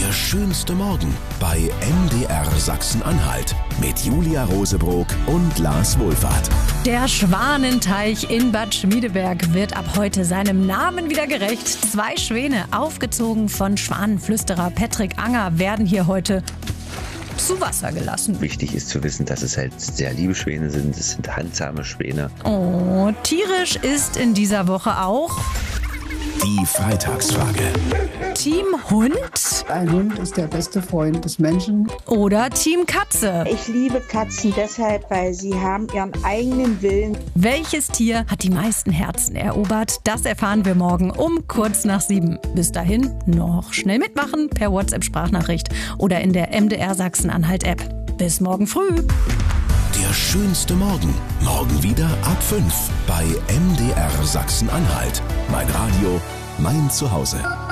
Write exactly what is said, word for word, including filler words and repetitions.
Der schönste Morgen bei M D R Sachsen-Anhalt mit Julia Rosebrock und Lars Wohlfahrt. Der Schwanenteich in Bad Schmiedeberg wird ab heute seinem Namen wieder gerecht. Zwei Schwäne, aufgezogen von Schwanenflüsterer Patrick Anger, werden hier heute zu Wasser gelassen. Wichtig ist zu wissen, dass es halt sehr liebe Schwäne sind. Es sind handsame Schwäne. Oh, tierisch ist in dieser Woche auch Die Freitagsfrage. Team Hund Ein Hund ist der beste Freund des Menschen. oder Team Katze. Ich liebe Katzen deshalb, weil sie haben ihren eigenen Willen. Welches Tier hat die meisten Herzen erobert? Das erfahren wir morgen um kurz nach sieben. Bis dahin noch schnell mitmachen per WhatsApp-Sprachnachricht oder in der M D R Sachsen-Anhalt-App. Bis morgen früh. Der schönste Morgen. Morgen wieder ab fünf bei M D R Sachsen-Anhalt. Mein Radio, mein Zuhause.